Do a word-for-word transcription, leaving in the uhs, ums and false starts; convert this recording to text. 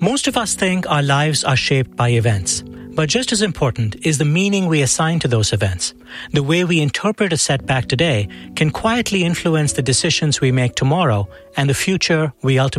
Most of us think our lives are shaped by events. But just as important is the meaning we assign to those events. The way we interpret a setback today can quietly influence the decisions we make tomorrow and the future we ultimately